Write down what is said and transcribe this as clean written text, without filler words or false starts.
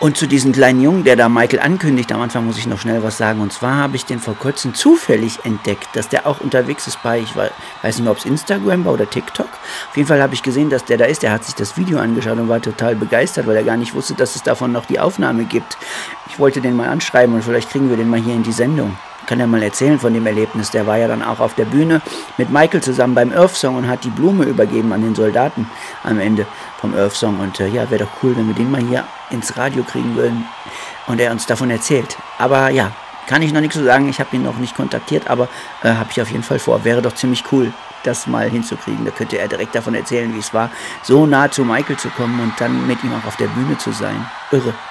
Und zu diesem kleinen Jungen, der da Michael ankündigt, am Anfang muss ich noch schnell was sagen. Und zwar habe ich den vor kurzem zufällig entdeckt, dass der auch unterwegs ist bei, ich weiß nicht mehr, ob es Instagram war oder TikTok. Auf jeden Fall habe ich gesehen, dass der da ist. Der hat sich das Video angeschaut und war total begeistert, weil er gar nicht wusste, dass es davon noch die Aufnahme gibt. Ich wollte den mal anschreiben und vielleicht kriegen wir den mal hier in die Sendung. Kann er mal erzählen von dem Erlebnis. Der war ja dann auch auf der Bühne mit Michael zusammen beim Earth Song und hat die Blume übergeben an den Soldaten am Ende vom Earth Song. Und ja, wäre doch cool, wenn wir den mal hier ins Radio kriegen würden und er uns davon erzählt. Aber ja, kann ich noch nichts so sagen. Ich habe ihn noch nicht kontaktiert, aber habe ich auf jeden Fall vor. Wäre doch ziemlich cool, das mal hinzukriegen. Da könnte er direkt davon erzählen, wie es war, so nah zu Michael zu kommen und dann mit ihm auch auf der Bühne zu sein. Irre.